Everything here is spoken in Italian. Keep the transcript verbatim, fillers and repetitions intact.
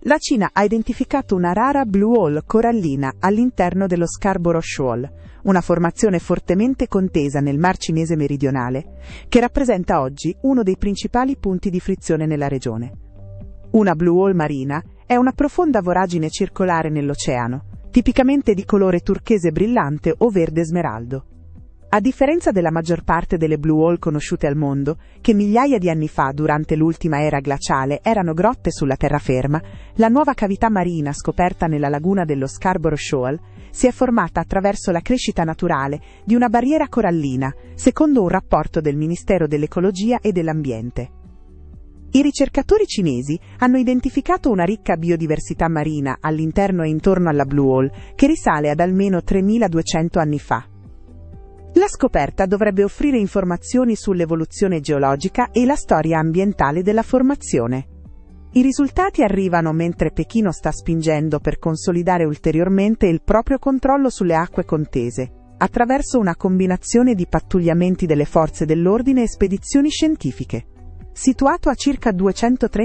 La Cina ha identificato una rara blue hole corallina all'interno dello Scarborough Shoal, una formazione fortemente contesa nel Mar Cinese meridionale, che rappresenta oggi uno dei principali punti di frizione nella regione. Una blue hole marina è una profonda voragine circolare nell'oceano, tipicamente di colore turchese brillante o verde smeraldo. A differenza della maggior parte delle blue hole conosciute al mondo, che migliaia di anni fa, durante l'ultima era glaciale, erano grotte sulla terraferma, la nuova cavità marina scoperta nella laguna dello Scarborough Shoal si è formata attraverso la crescita naturale di una barriera corallina, secondo un rapporto del Ministero dell'Ecologia e dell'Ambiente. I ricercatori cinesi hanno identificato una ricca biodiversità marina all'interno e intorno alla blue hole che risale ad almeno tremiladuecento anni fa. La scoperta dovrebbe offrire informazioni sull'evoluzione geologica e la storia ambientale della formazione. I risultati arrivano mentre Pechino sta spingendo per consolidare ulteriormente il proprio controllo sulle acque contese, attraverso una combinazione di pattugliamenti delle forze dell'ordine e spedizioni scientifiche. Situato a circa duecentotrenta